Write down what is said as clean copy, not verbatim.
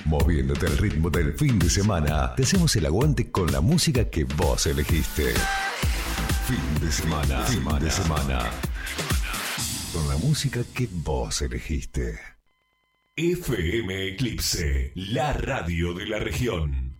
Moviéndote al ritmo del fin de semana, te hacemos el aguante con la música que vos elegiste. Fin de semana, fin de semana. Con la música que vos elegiste. FM Eclipse, la radio de la región.